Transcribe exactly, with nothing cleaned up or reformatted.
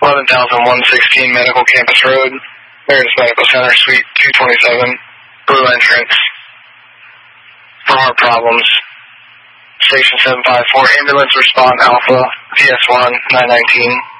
eleven thousand one sixteen Medical Campus Road, Meredith Medical Center, Suite two twenty-seven, blue entrance. For heart problems. Station seven five four, ambulance respond Alpha, V S one, nine nineteen.